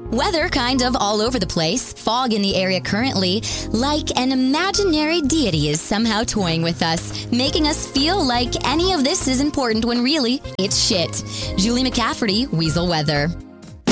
Weather kind of all over the place, fog in the area currently, like an imaginary deity is somehow toying with us, making us feel like any of this is important when really, it's shit. Julie McCafferty, Weasel Weather.